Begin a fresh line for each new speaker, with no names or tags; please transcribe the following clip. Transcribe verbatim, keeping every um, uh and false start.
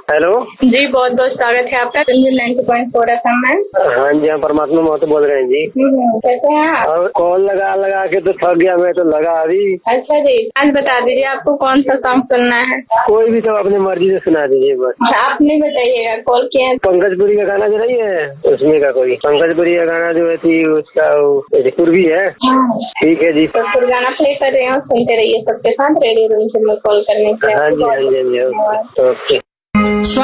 Hello
जी, बहुत बहुत स्वागत है आपका ninety point four F M में।
हाँ जी, हाँ परमात्मा मोहतो बोल रहे हैं जी।
कैसे हैं आप?
और कॉल लगा लगा के तो थक गया मैं, तो लगा अभी।
अच्छा जी, आज बता दीजिए आपको कौन सा सॉन्ग सुनना है?
कोई भी सब अपनी मर्जी से सुना दीजिए बस।
आप नहीं बताइएगा, कॉल किया है।
पंकजपुरी का गाना जो नहीं है उसमें का कोई पंकजपुरी का गाना जो है थी उसका पूर्वी है। ठीक है जी,
तो फिर गाना प्ले कर रहे हैं, सुनते रहिए सबके साथ रेडियो रूम से कॉल करने से।
हाँ जी हाँ जी हाँ जी, ओके।